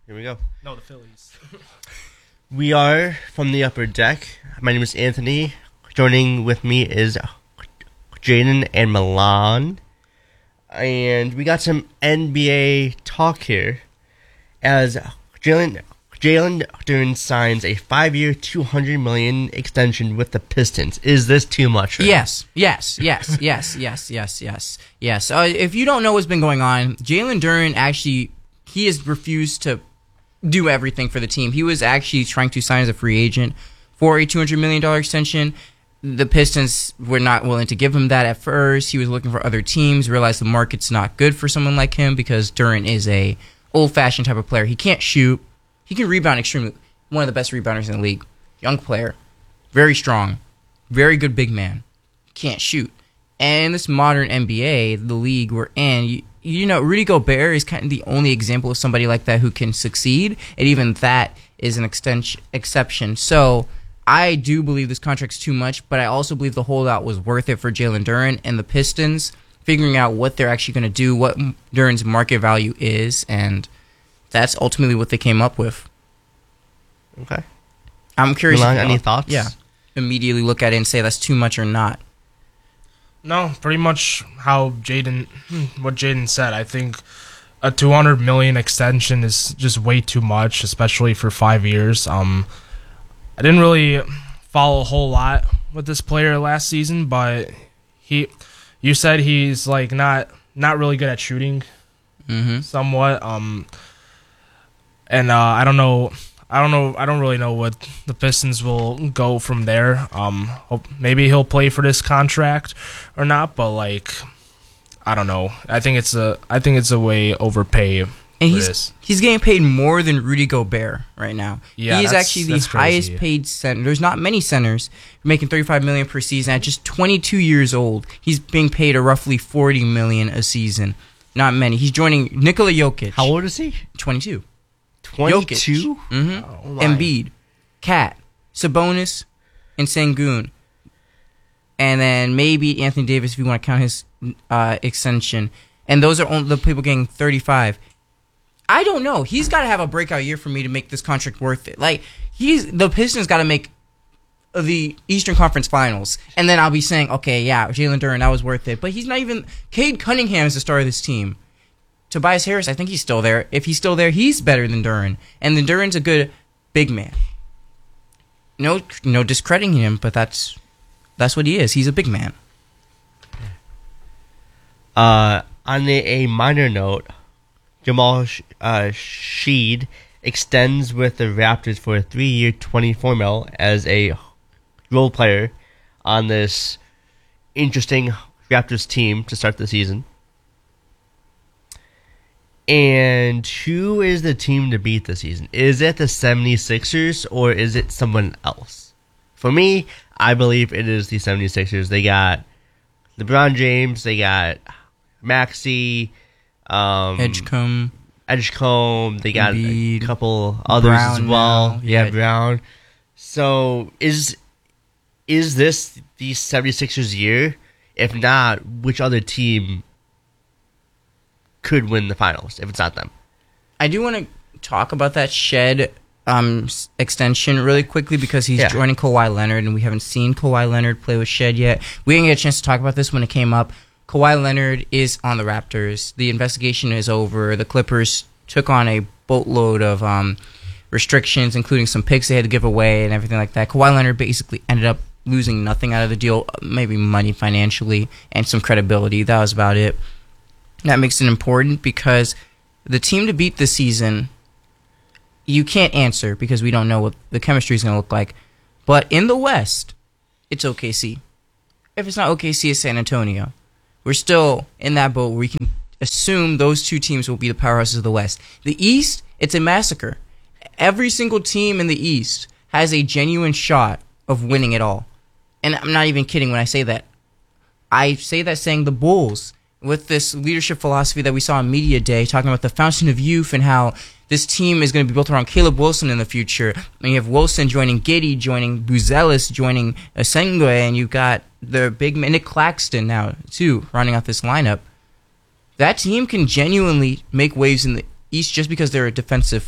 Here we go. No, the Phillies. We are from the upper deck. My name is Anthony. Joining with me is Jaden and Milan. And we got some NBA talk here. As Jalen Duren signs a 5-year, $200 million extension with the Pistons. Is this too much? Right? Yes. If you don't know what's been going on, Jalen Duren actually, he has refused to do everything for the team. He was actually trying to sign as a free agent for a $200 million extension. The Pistons were not willing to give him that at first. He was looking for other teams, realized the market's not good for someone like him because Duren is a old-fashioned type of player. He can't shoot. He can rebound extremely. One of the best rebounders in the league. Young player. Very strong. Very good big man. Can't shoot. And in this modern NBA, the league we're in, you know, Rudy Gobert is kind of the only example of somebody like that who can succeed, and even that is an exception. So I do believe this contract's too much, but I also believe the holdout was worth it for Jalen Duren and the Pistons, figuring out what they're actually going to do, what Duren's market value is, and that's ultimately what they came up with. Okay. I'm curious. Milan, any thoughts? Yeah. Immediately look at it and say that's too much or not. No, pretty much what Jaden said. I think a $200 million extension is just way too much, especially for 5 years. I didn't really follow a whole lot with this player last season, but you said he's like not really good at shooting, somewhat. And I don't really know what the Pistons will go from there. Maybe he'll play for this contract or not, but like, I don't know. I think it's a way overpay. And he's getting paid more than Rudy Gobert right now. Yeah, he's actually the highest paid center. There's not many centers making $35 million per season. At just 22 years old, he's being paid a roughly $40 million a season. Not many. He's joining Nikola Jokic. How old is he? 22. 22? Mm-hmm. Embiid, Kat, Sabonis, and Sengun. And then maybe Anthony Davis if you want to count his extension. And those are only the people getting 35. I don't know. He's got to have a breakout year for me to make this contract worth it. Like, the Pistons got to make the Eastern Conference Finals. And then I'll be saying, okay, yeah, Jalen Duren, that was worth it. But he's not even... Cade Cunningham is the star of this team. Tobias Harris, I think he's still there. If he's still there, he's better than Duren. And then Duren's a good big man. No discrediting him, but that's what he is. He's a big man. On a minor note, Jamal Sheed extends with the Raptors for a 3-year, $24 million as a role player on this interesting Raptors team to start the season. And who is the team to beat this season? Is it the 76ers or is it someone else? For me, I believe it is the 76ers. They got LeBron James, they got Maxey, Edgecombe, they got Embiid, a couple others Brown as well. now. Yeah, Brown. So is this the 76ers year? If not, which other team could win the finals if it's not them? I do want to talk about that Shed extension really quickly because he's joining Kawhi Leonard, and we haven't seen Kawhi Leonard play with Shed yet. We didn't get a chance to talk about this when it came up. Kawhi Leonard is on the Raptors. The investigation is over. The Clippers took on a boatload of restrictions, including some picks they had to give away and everything like that. Kawhi Leonard basically ended up losing nothing out of the deal, maybe money financially and some credibility. That was about it. That makes it important because the team to beat this season, you can't answer because we don't know what the chemistry is going to look like. But in the West, it's OKC. If it's not OKC, it's San Antonio. We're still in that boat where we can assume those two teams will be the powerhouses of the West. The East, it's a massacre. Every single team in the East has a genuine shot of winning it all. And I'm not even kidding when I say that. I say that saying the Bulls, with this leadership philosophy that we saw on Media Day, talking about the fountain of youth and how this team is going to be built around Caleb Wilson in the future. And you have Wilson joining Giddey, joining Buzelis, joining Sengun, and you've got the big man, Nick Claxton now, too, running out this lineup. That team can genuinely make waves in the East just because they're a defensive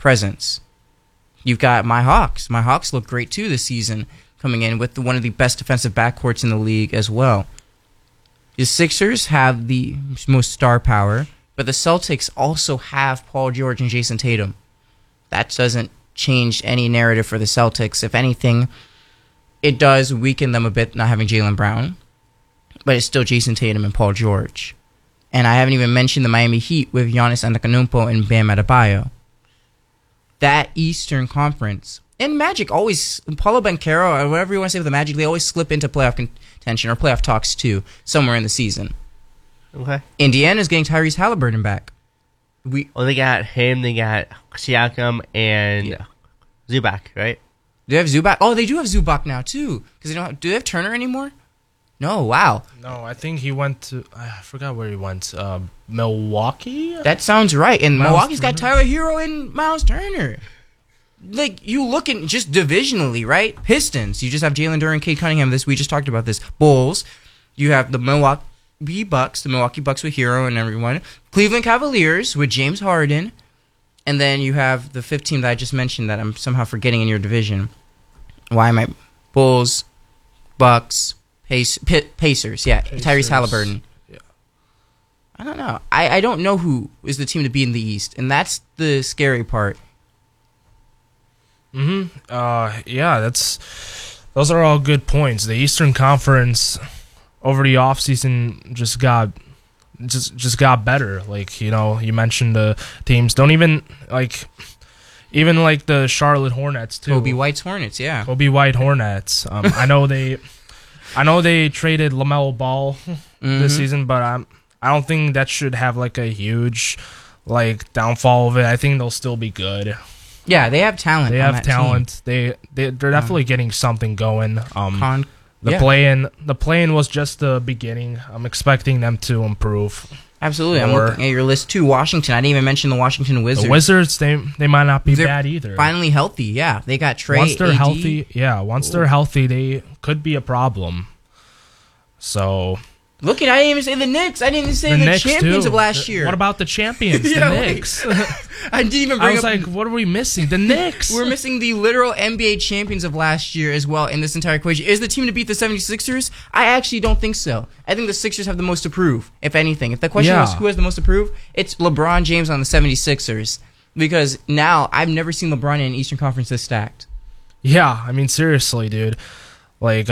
presence. You've got my Hawks. My Hawks look great too this season, coming in with one of the best defensive backcourts in the league as well. The Sixers have the most star power, but the Celtics also have Paul George and Jason Tatum. That doesn't change any narrative for the Celtics. If anything, it does weaken them a bit not having Jaylen Brown, but it's still Jason Tatum and Paul George. And I haven't even mentioned the Miami Heat with Giannis Antetokounmpo and Bam Adebayo. That Eastern Conference, and Magic always, Paulo Banchero, or whatever you want to say with the Magic, they always slip into playoff contention or playoff talks too, somewhere in the season. Okay. Indiana's getting Tyrese Halliburton back. They got him, they got Siakam, and Zubac, right? Do they have Zubac? Oh, they do have Zubac now too. Because do they have Turner anymore? No, wow. No, I think he went to, I forgot where he went. Milwaukee? That sounds right. And Miles Milwaukee's got Turner? Tyler Hero and Miles Turner. Like, you look at just divisionally, right? Pistons, you just have Jalen Duren, Cade Cunningham. We just talked about this. Bulls, you have the Milwaukee Bucks with Hero and everyone. Cleveland Cavaliers with James Harden. And then you have the fifth team that I just mentioned that I'm somehow forgetting in your division. Why am I? Bulls, Bucks, Pacers. Yeah, Tyrese Halliburton. Yeah. I don't know. I don't know who is the team to beat in the East, and that's the scary part. Yeah, those are all good points. The Eastern Conference over the offseason just got better. Like, you know, you mentioned the teams don't even like the Charlotte Hornets too. Kobe White's Hornets, yeah. Kobe White Hornets. I know they traded LaMelo Ball this season, but I don't think that should have like a huge like downfall of it. I think they'll still be good. Yeah, they have talent. They on have that talent. Team. They're definitely getting something going. The play-in was just the beginning. I'm expecting them to improve. Absolutely. I'm looking at your list too. Washington. I didn't even mention the Washington Wizards. The Wizards, they might not be bad either. Finally healthy. Yeah, they got Trey. Once they're AD. healthy, they're healthy, they could be a problem. So. Look at, I didn't even say the Knicks. I didn't even say the champions of last year. What about the champions, the Knicks? I didn't even bring up... I was like, what are we missing? The Knicks. We're missing the literal NBA champions of last year as well in this entire equation. Is the team to beat the 76ers? I actually don't think so. I think the Sixers have the most to prove, if anything. If the question was who has the most to prove, it's LeBron James on the 76ers. Because now, I've never seen LeBron in an Eastern Conference this stacked. Yeah, I mean, seriously, dude. Like,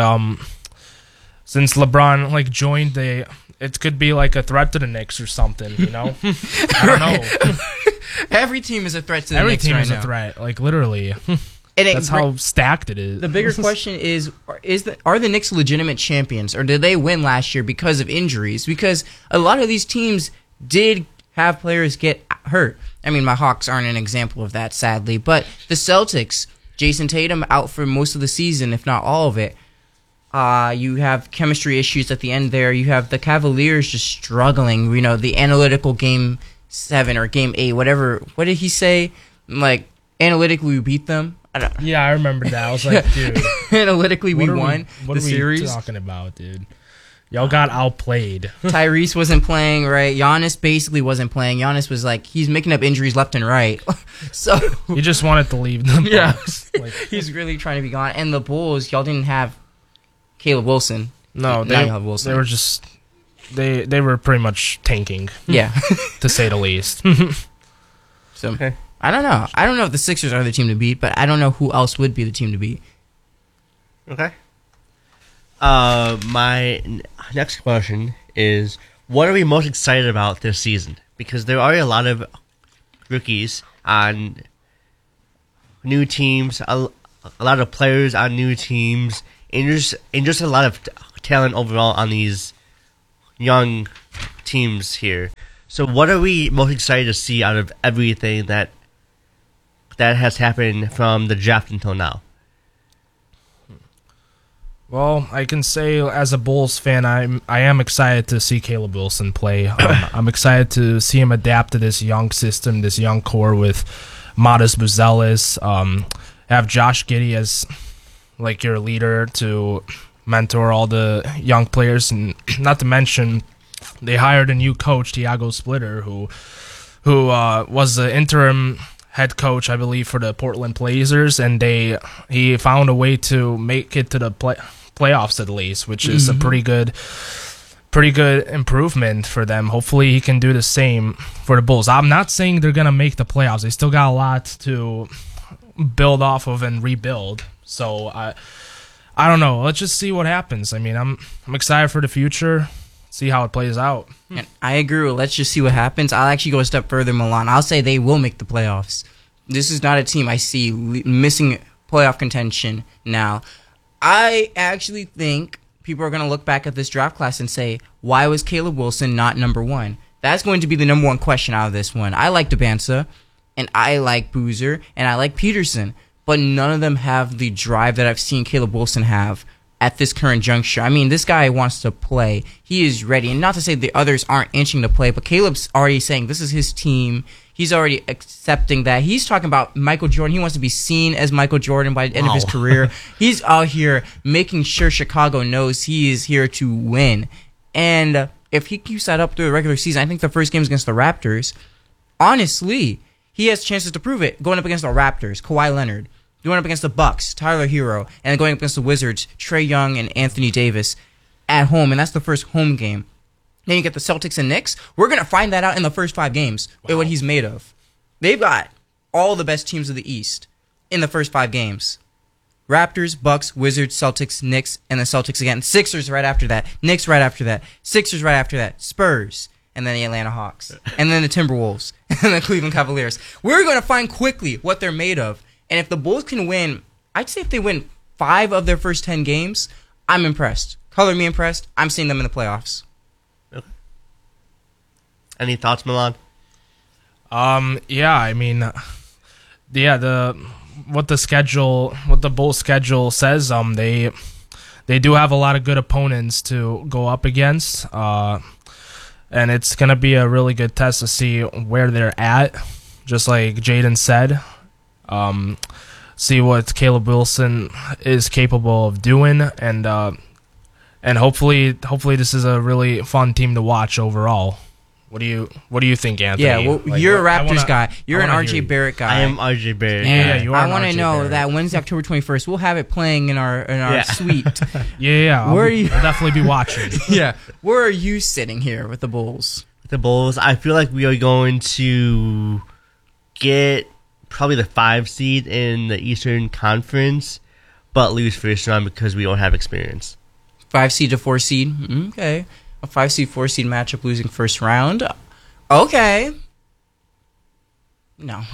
since LeBron like joined, it could be like a threat to the Knicks or something, you know? I don't know. Every team is a threat to the Knicks right now. Every team is a threat, like literally. That's how stacked it is. The bigger question is are the Knicks legitimate champions, or did they win last year because of injuries? Because a lot of these teams did have players get hurt. I mean, my Hawks aren't an example of that, sadly. But the Celtics, Jason Tatum out for most of the season, if not all of it. You have chemistry issues at the end there. You have the Cavaliers just struggling. You know, the analytical Game 7 or Game 8, whatever. What did he say? Like, analytically we beat them? Yeah, I remember that. I was like, dude. Analytically we won the series. What are we talking about, dude? Y'all got outplayed. Tyrese wasn't playing, right? Giannis basically wasn't playing. Giannis was like, he's making up injuries left and right. So he just wanted to leave them. Yeah. Like, he's really trying to be gone. And the Bulls, y'all didn't have Caleb Wilson. No, they were just they were pretty much tanking. Yeah, to say the least. So okay. I don't know. I don't know if the Sixers are the team to beat, but I don't know who else would be the team to beat. Okay. My next question is, what are we most excited about this season? Because there are a lot of rookies on new teams, a lot of players on new teams. And just a lot of talent overall on these young teams here. So what are we most excited to see out of everything that has happened from the draft until now? Well, I can say as a Bulls fan, I am excited to see Caleb Wilson play. I'm excited to see him adapt to this young system, this young core with Matas Buzelis. Have Josh Giddey as like your leader to mentor all the young players, and not to mention they hired a new coach, Tiago Splitter, who was the interim head coach, I believe, for the Portland Blazers, and he found a way to make it to the playoffs at least, which is a pretty good improvement for them. Hopefully he can do the same for the Bulls. I'm not saying they're going to make the playoffs. They still got a lot to build off of and rebuild. So I don't know. Let's just see what happens. I mean, I'm excited for the future. See how it plays out. And I agree with let's just see what happens. I'll actually go a step further, Milan. I'll say they will make the playoffs. This is not a team I see missing playoff contention now. I actually think people are going to look back at this draft class and say, why was Caleb Wilson not number one? That's going to be the number one question out of this one. I like Debansa, and I like Boozer, and I like Peterson, but none of them have the drive that I've seen Caleb Wilson have at this current juncture. I mean, this guy wants to play. He is ready. And not to say the others aren't inching to play, but Caleb's already saying this is his team. He's already accepting that. He's talking about Michael Jordan. He wants to be seen as Michael Jordan by the end of his career. He's out here making sure Chicago knows he is here to win. And if he keeps that up through the regular season, I think the first game is against the Raptors. Honestly, he has chances to prove it going up against the Raptors, Kawhi Leonard. Going up against the Bucks, Tyler Hero, and going up against the Wizards, Trae Young and Anthony Davis at home, and that's the first home game. Then you get the Celtics and Knicks. We're going to find that out in the first 5 games, what he's made of. They've got all the best teams of the East in the first 5 games. Raptors, Bucks, Wizards, Celtics, Knicks, and the Celtics again. Sixers right after that. Knicks right after that. Sixers right after that. Spurs. And then the Atlanta Hawks. And then the Timberwolves. And the Cleveland Cavaliers. We're going to find quickly what they're made of. And if the Bulls can win, I'd say if they win 5 of their first 10 games, I'm impressed. Color me impressed. I'm seeing them in the playoffs. Okay. Any thoughts, Milan? Yeah, I mean, what the Bulls schedule says, they do have a lot of good opponents to go up against, and it's gonna be a really good test to see where they're at. Just like Jaden said. See what Caleb Wilson is capable of doing, and hopefully this is a really fun team to watch overall. What do you think, Anthony? Yeah, well, you're a Raptors guy. You're an RJ Barrett guy. I am RJ Barrett. Yeah, you are. I want to know Barrett. that Wednesday, October 21st, we'll have it playing in our suite. Yeah. I'll definitely be watching. Yeah, where are you sitting here with the Bulls? The Bulls, I feel like we are going to get probably the 5 seed in the Eastern Conference, but lose first round because we don't have experience. 5 seed to 4 seed. Okay. A 5 seed, 4 seed matchup losing first round. Okay. No.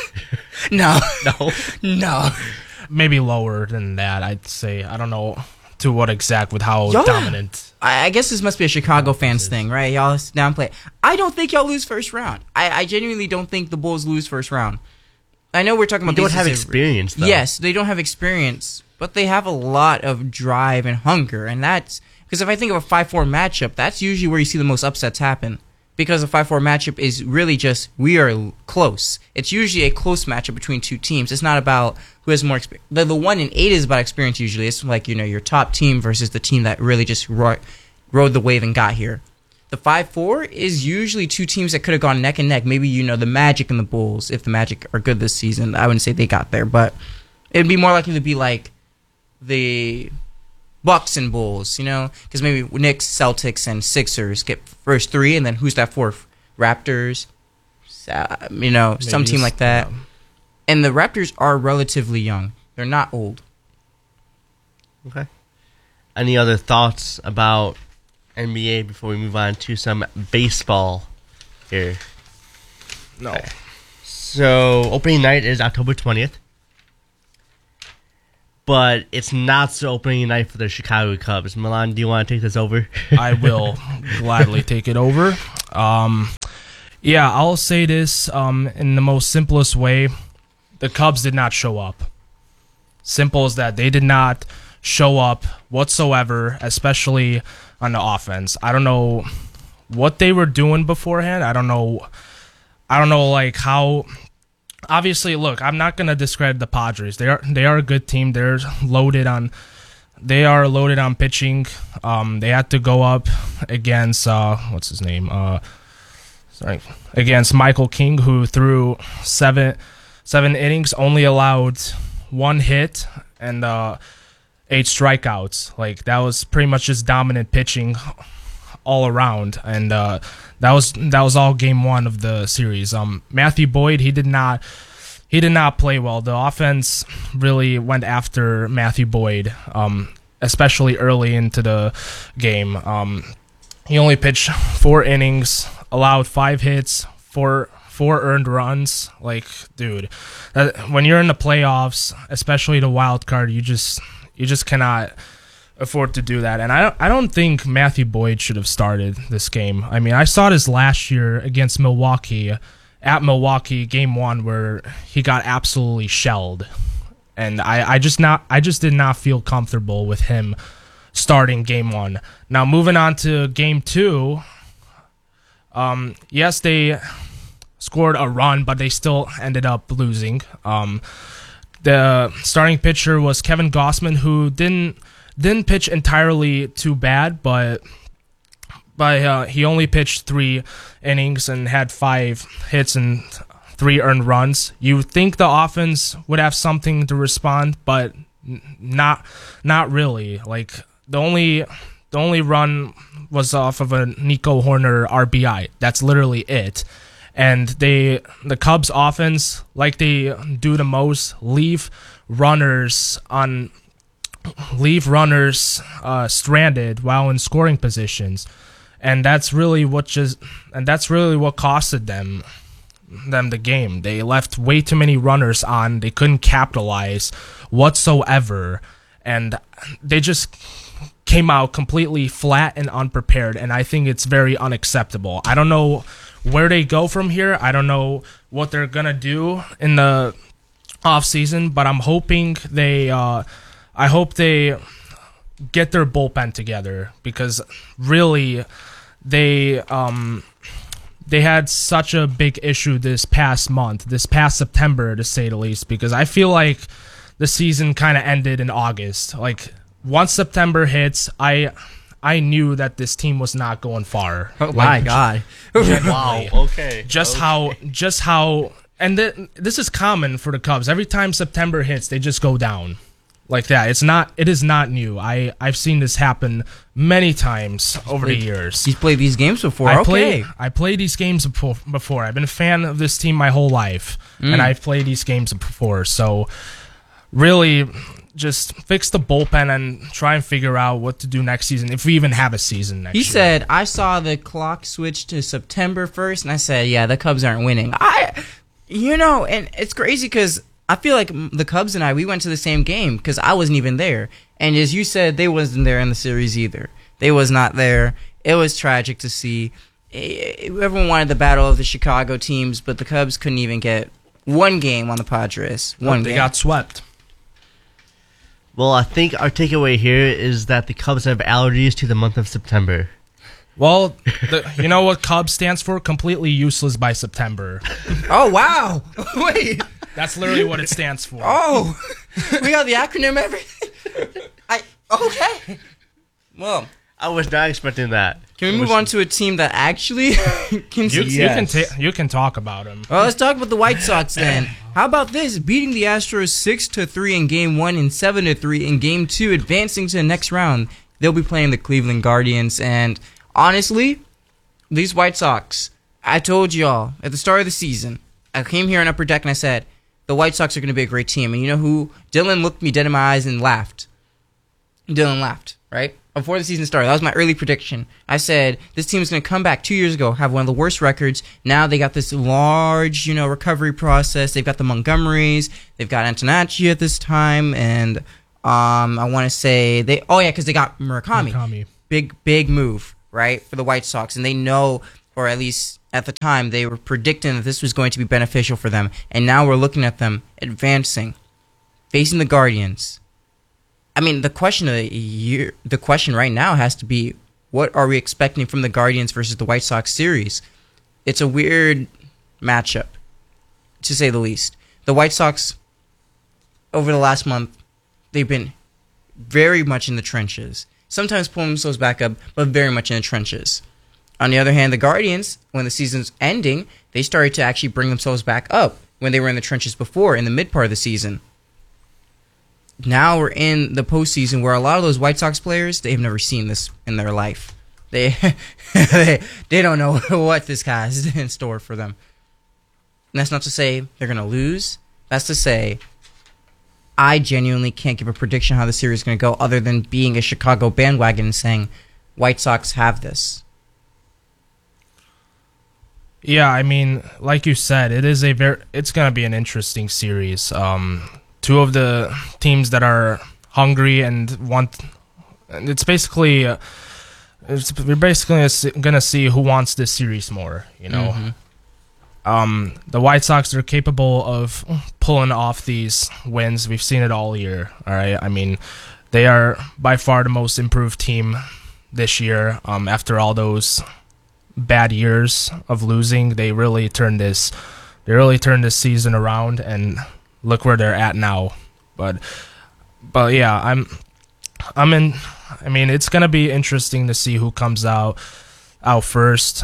No. Maybe lower than that, I'd say. I don't know to what exact with how dominant. I guess this must be a Chicago fans thing, right? Y'all downplay. I don't think y'all lose first round. I genuinely don't think the Bulls lose first round. I know we're talking about they don't have experience, though. Yes, they don't have experience, but they have a lot of drive and hunger, and that's because if I think of a 5-4 matchup, that's usually where you see the most upsets happen. Because a 5-4 matchup is really just we are close. It's usually a close matchup between 2 teams. It's not about who has more experience. The 1 in 8 is about experience usually. It's like your top team versus the team that really just rode the wave and got here. The 5-4 is usually 2 teams that could have gone neck and neck. Maybe the Magic and the Bulls. If the Magic are good this season, I wouldn't say they got there, but it'd be more likely to be like the Bucks and Bulls, because maybe Knicks, Celtics, and Sixers get first 3, and then who's that 4th? Raptors, some team like that. Yeah. And the Raptors are relatively young; they're not old. Okay. Any other thoughts about NBA before we move on to some baseball here? No. Okay. So, opening night is October 20th. But it's not so opening night for the Chicago Cubs. Milan, do you want to take this over? I will gladly take it over. I'll say this in the most simplest way. The Cubs did not show up. Simple as that. They did not show up whatsoever, especially on the offense. I don't know what they were doing beforehand. I don't know like how. Obviously, look, I'm not gonna discredit the Padres. They are a good team. They are loaded on pitching. They had to go up against what's his name? Against Michael King, who threw innings, only allowed 1 hit and 8 strikeouts. Like, that was pretty much just dominant pitching all around, and that was all game 1 of the series. Matthew Boyd, he did not play well. The offense really went after Matthew Boyd, especially early into the game. He only pitched 4 innings, allowed 5 hits, 4 earned runs. Like, dude, when you're in the playoffs, especially the wild card, you just cannot afford to do that. And I don't think Matthew Boyd should have started this game. I mean, I saw this last year against Milwaukee, at Milwaukee, game 1, where he got absolutely shelled, and I just did not feel comfortable with him starting game 1. Now, moving on to game 2, yes, they scored a run, but they still ended up losing. The starting pitcher was Kevin Gausman, who didn't pitch entirely too bad, but he only pitched 3 innings and had 5 hits and 3 earned runs. You think the offense would have something to respond, but not really. Like, the only run was off of a Nico Horner RBI. That's literally it. And the Cubs offense, like they do the most, leave runners stranded while in scoring positions. And that's really what costed them the game. They left way too many runners on. They couldn't capitalize whatsoever, and they just came out completely flat and unprepared, and I think it's very unacceptable. I don't know where they go from here. I don't know what they're gonna do in the off season, but I'm hoping I hope they get their bullpen together, because really they had such a big issue this past September, to say the least, because I feel like the season kind of ended in August. Like, once September hits, I knew that this team was not going far. Oh my God. Wow. Okay. Just how and this is common for the Cubs. Every time September hits, they just go down. Like that. It is not new. I've seen this happen many times over the years. He's played these games before. I played these games before. I've been a fan of this team my whole life, and I've played these games before. So really, just fix the bullpen and try and figure out what to do next season, if we even have a season next year. He said, I saw the clock switch to September 1st, and I said, yeah, the Cubs aren't winning. And it's crazy because I feel like the Cubs and we went to the same game because I wasn't even there. And as you said, they wasn't there in the series either. They was not there. It was tragic to see. Everyone wanted the battle of the Chicago teams, but the Cubs couldn't even get one game on the Padres. They got swept. Well, I think our takeaway here is that the Cubs have allergies to the month of September. Well, you know what Cubs stands for? Completely useless by September. Oh, wow. Wait. That's literally what it stands for. Oh, we got the acronym everything. Okay. Well, I was not expecting that. Can we move on to a team that actually can you can talk about them. Well, let's talk about the White Sox then. How about this? Beating the Astros 6-3 in Game 1 and 7-3 in Game 2, advancing to the next round. They'll be playing the Cleveland Guardians, and honestly, these White Sox, I told y'all at the start of the season, I came here on Upper Deck and I said, the White Sox are going to be a great team. And you know who? Dylan looked me dead in my eyes and laughed. Dylan laughed, right? Before the season started. That was my early prediction. I said, this team is going to come back 2 years ago, have one of the worst records. Now they got this large, recovery process. They've got the Montgomerys. They've got Antonacci at this time. And I want to say, because they got Murakami. Big move, right, for the White Sox. And they know, or at least at the time, they were predicting that this was going to be beneficial for them. And now we're looking at them advancing, facing the Guardians. I mean, the question right now has to be, what are we expecting from the Guardians versus the White Sox series? It's a weird matchup, to say the least. The White Sox, over the last month, they've been very much in the trenches. Sometimes pulling themselves back up, but very much in the trenches. On the other hand, the Guardians, when the season's ending, they started to actually bring themselves back up. when they were in the trenches before in the mid part of the season. Now we're in the postseason where a lot of those White Sox players, they've never seen this in their life. They they don't know what this has in store for them. And that's not to say they're going to lose. That's to say I genuinely can't give a prediction how the series is going to go other than being a Chicago bandwagon and saying White Sox have this. Yeah, I mean, like you said, it's going to be an interesting series. Two of the teams that are hungry and want, it's basically, we're basically going to see who wants this series more, you know. Mm-hmm. The White Sox are capable of pulling off these wins. We've seen it all year, all right? I mean, they are by far the most improved team this year. After all those bad years of losing, they really turned this season around, and look where they're at now. But yeah, I'm in. I mean, it's gonna be interesting to see who comes out first.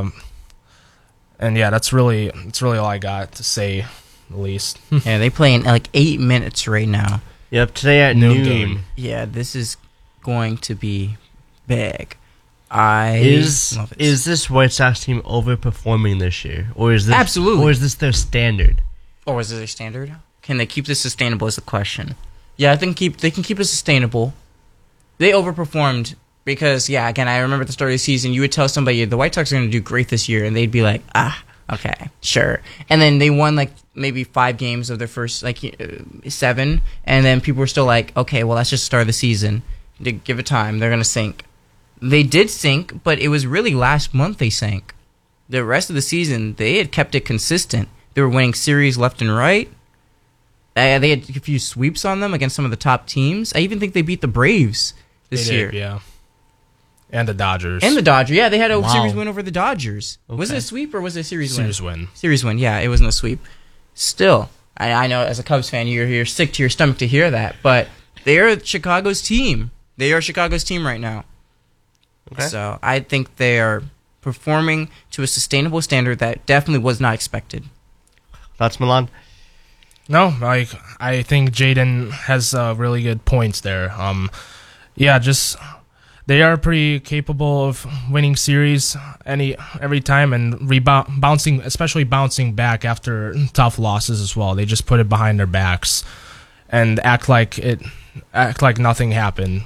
And yeah, that's really all I got to say, at least. Yeah, they play in like 8 minutes right now. Yep, today at noon. Yeah, this is going to be big. Love it. Is this White Sox team overperforming this year, or is this absolutely, or is this their standard? Or is it their standard? Can they keep this sustainable? Is the question. Yeah, I think they can keep it sustainable. They overperformed because, yeah, again, I remember at the start of the season, you would tell somebody the White Sox are going to do great this year, and they'd be like, okay, sure. And then they won like maybe 5 games of their first 7, and then people were still like, okay, well, that's just the start of the season. Give it time. They're going to sink. They did sink, but it was really last month they sank. The rest of the season, they had kept it consistent. They were winning series left and right. They had a few sweeps on them against some of the top teams. I even think they beat the Braves this year. Yeah. And the Dodgers. Yeah, they had a series win over the Dodgers. Okay. Was it a sweep or was it a series win? Series win, yeah. It wasn't a sweep. Still, I know as a Cubs fan, you're sick to your stomach to hear that, but they're Chicago's team. They are Chicago's team right now. Okay. So I think they are performing to a sustainable standard that definitely was not expected. Thoughts, Milan? No, I think Jaden has really good points there. Yeah, just they are pretty capable of winning series every time and bouncing back after tough losses as well. They just put it behind their backs and act like nothing happened.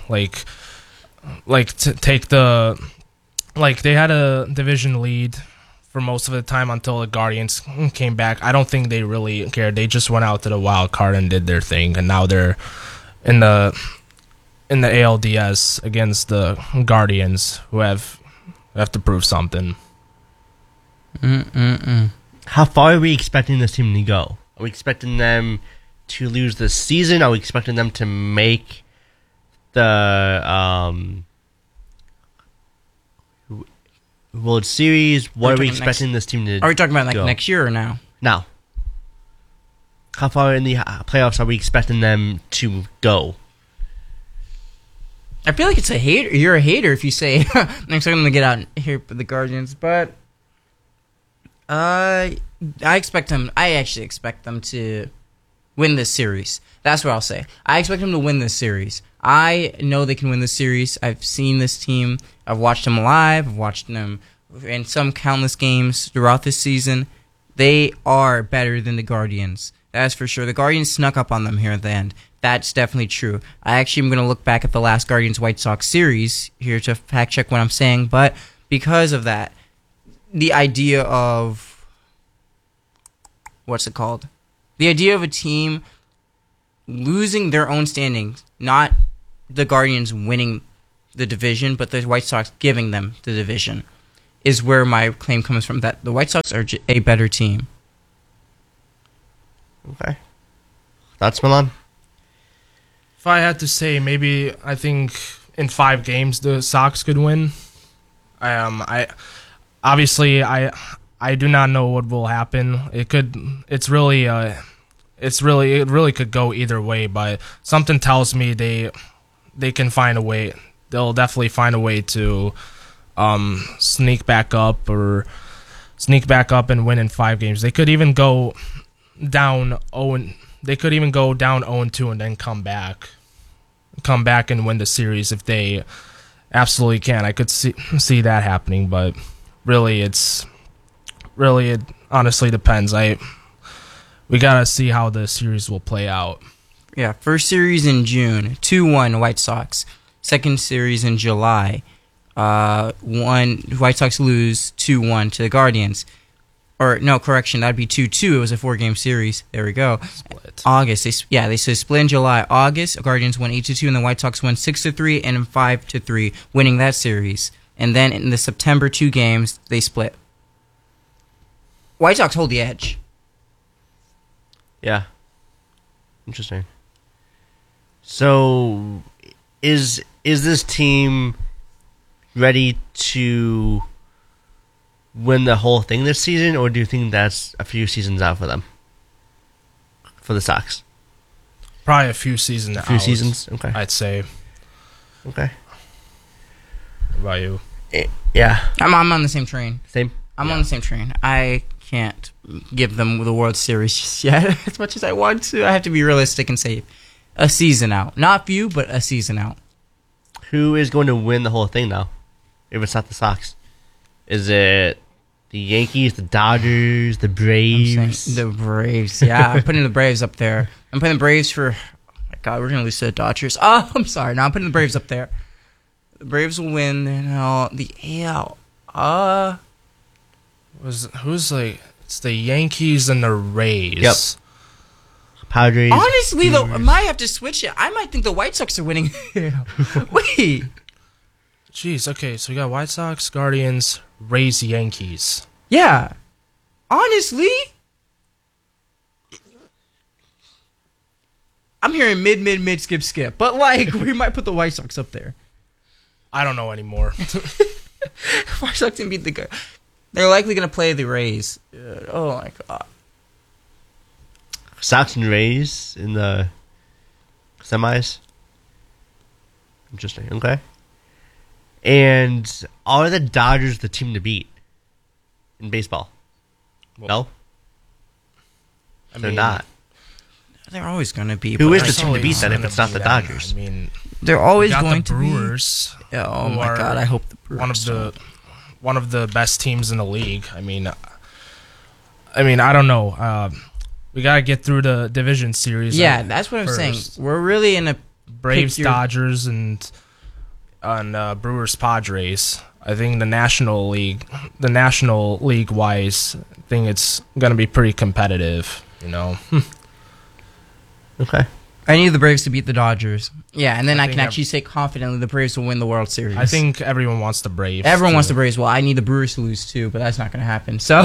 They had a division lead for most of the time until the Guardians came back. I don't think they really cared. They just went out to the wild card and did their thing, and now they're in the ALDS against the Guardians, who have to prove something. How far are we expecting this team to go? Are we expecting them to lose this season? Are we expecting them to make the World Series? What are we expecting this team to go? Are we talking about next year or now? Now. How far in the playoffs are we expecting them to go? I feel like it's a hater. You're a hater if you say next time I'm gonna get out here for the Guardians, but I actually expect them to win this series. That's what I'll say. I expect them to win this series. I know they can win this series. I've seen this team. I've watched them live. I've watched them in some countless games throughout this season. They are better than the Guardians. That's for sure. The Guardians snuck up on them here at the end. That's definitely true. I actually am going to look back at the last Guardians-White Sox series here to fact check what I'm saying, but because of that, the idea of what's it called? The idea of a team losing their own standings, not the Guardians winning the division, but the White Sox giving them the division, is where my claim comes from, that the White Sox are a better team. Okay. That's Milan? If I had to say, maybe I think in 5 games the Sox could win. I do not know what will happen. It really could go either way, but something tells me they can find a way. They'll definitely find a way to sneak back up and win in 5 games. They could even go down 0. They could even go down 0-2 and then come back and win the series if they absolutely can. I could see that happening, but really, it honestly depends. We gotta see how the series will play out. Yeah, first series in June, 2-1 White Sox. Second series in July, White Sox lose 2-1 to the Guardians. Or no, correction, that'd be 2-2. It was a 4-game series. There we go. Split. August, they split in July. August, Guardians won 8-2, and the White Sox won 6-3 and 5-3, winning that series. And then in the September 2 games, they split. White Sox hold the edge. Yeah. Interesting. So, is this team ready to win the whole thing this season, or do you think that's a few seasons out for them? For the Sox? Probably a few seasons out. A few seasons? Okay. I'd say. Okay. What about you? Yeah. I'm on the same train. Same? I'm on the same train. I can't give them the World Series just yet as much as I want to. I have to be realistic and say a season out. Not few, but a season out. Who is going to win the whole thing now, if it's not the Sox? Is it the Yankees, the Dodgers, the Braves? The Braves, yeah. I'm putting the Braves up there. I'm putting the Braves for... Oh my God, we're going to lose to the Dodgers. Oh, I'm sorry. No, I'm putting the Braves up there. The Braves will win. The AL. It's the Yankees and the Rays. Yep. Padres. Honestly, though, I might have to switch it. I might think the White Sox are winning. Wait. Jeez, okay, so we got White Sox, Guardians, Rays, Yankees. Yeah. Honestly, I'm hearing mid, skip. But, we might put the White Sox up there. I don't know anymore. White Sox can beat the... They're likely going to play the Rays. Oh, my God. Sox and Rays in the semis. Interesting. Okay. And are the Dodgers the team to beat in baseball? No? They're not. They're always going to be. Who is the team to beat then if it's not the Dodgers? I mean, they're always going to be. The Brewers. Oh, my God. I hope the Brewers one of the best teams in the league. I mean, I don't know. We gotta get through the division series. Yeah, that's what I'm saying. We're really in a Braves, Dodgers, and Brewers, Padres. I think the National League wise, I think it's gonna be pretty competitive. Okay. I need the Braves to beat the Dodgers. Yeah, and then I can actually say confidently the Braves will win the World Series. I think everyone wants the Braves. Everyone wants the Braves. Well, I need the Brewers to lose too, but that's not going to happen. So,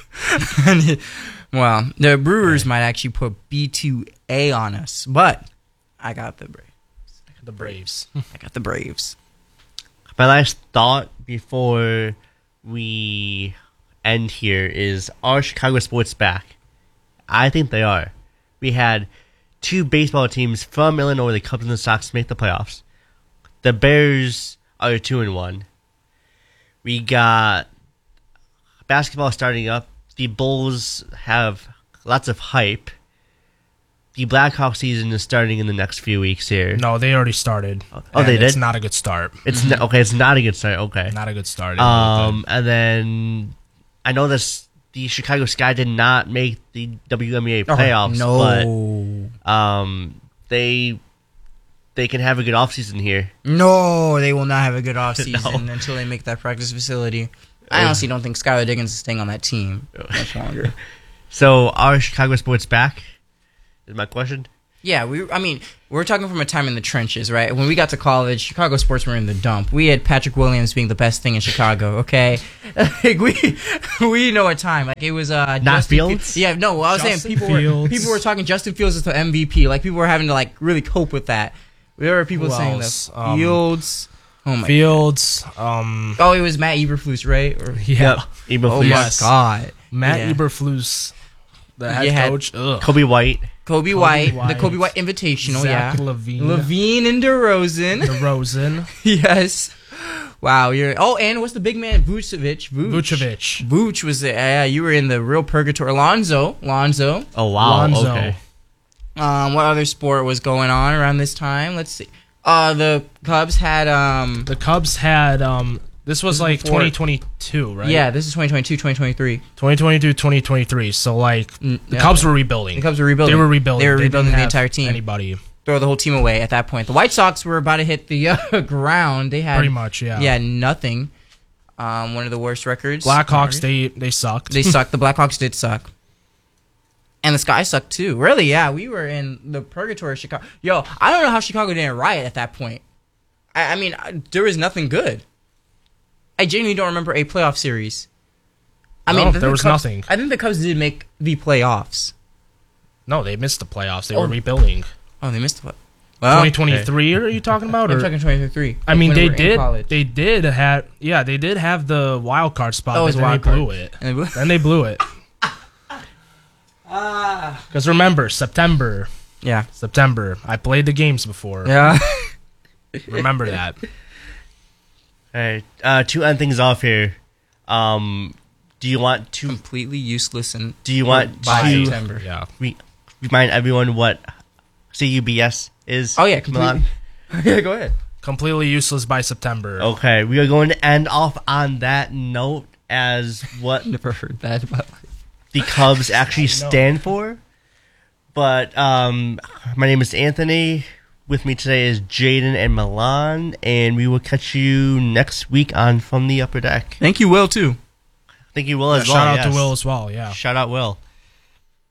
well, the Brewers might actually put B2A on us, but I got the Braves. I got the Braves. My last thought before we end here is, are Chicago sports back? I think they are. We had 2 baseball teams from Illinois, the Cubs and the Sox, make the playoffs. The Bears are 2-1. We got basketball starting up. The Bulls have lots of hype. The Blackhawks season is starting in the next few weeks here. No, they already started. Oh, they did? It's not a good start. It's it's not a good start. Okay, not a good start. And then I know this. The Chicago Sky did not make the WNBA playoffs, but they can have a good offseason here. No, they will not have a good offseason until they make that practice facility. I honestly don't think Skylar Diggins is staying on that team much longer. So, are Chicago sports back? Is my question. Yeah, we're talking from a time in the trenches, right? When we got to college, Chicago sports were in the dump. We had Patrick Williams being the best thing in Chicago, okay? we know a time. Like, it was not Justin Fields? Yeah, no, I was saying people were talking Justin Fields as the MVP. Like, people were having to, really cope with that. There were people saying that Fields... Oh my Fields. God. It was Matt Eberflus, right? Yep. Eberflus. Oh my God. Matt Eberflus, the head coach. Kobe White. Kobe White, the Kobe White Invitational, Zach LaVine. LaVine and DeRozan. DeRozan. Yes. Wow, you're. Oh, and what's the big man? Vucevic. Vuce was. Yeah, you were in the real purgatory. Lonzo. Oh wow. Lonzo. Okay. What other sport was going on around this time? Let's see. The Cubs had. The Cubs had. This was like before- 2022, right? Yeah, this is 2022, 2023. 2022, 2023. So like the yeah. Cubs were rebuilding. The Cubs were rebuilding. They were rebuilding. They were didn't rebuilding the have entire team. Anybody. Throw the whole team away at that point. The White Sox were about to hit the ground. They had Pretty much, yeah. Yeah, nothing. One of the worst records. Blackhawks, they sucked. They sucked. The Blackhawks did suck. And the Sky sucked too. Really, yeah. We were in the purgatory of Chicago. Yo, I don't know how Chicago didn't riot at that point. I mean, there was nothing good. I genuinely don't remember a playoff series. No, there was nothing. I think the Cubs did make the playoffs. No, they missed the playoffs. They were rebuilding. Oh, they missed the playoffs. Well, 2023 are you talking about? I'm Or? talking 2023. I mean, when they we were in college. did have the wild card spot, Oh, it but was then they wild card. blew it. And they blew- Then they blew it. Because remember, September, Yeah. I played the games before. Yeah. Remember that. All right. To end things off here, do you want to Completely useless and by September. Yeah. remind everyone what CUBS is? Oh yeah, completely. Milan? Yeah, go ahead. Completely useless by September. Okay, we are going to end off on that note as what Never heard that about the Cubs actually stand for. But my name is Anthony. With me today is Jaden and Milan, and we will catch you next week on From the Upper Deck. Thank you, Will, too. Thank you, Will, as well. Shout out yes. to Will as well, yeah. Shout out, Will.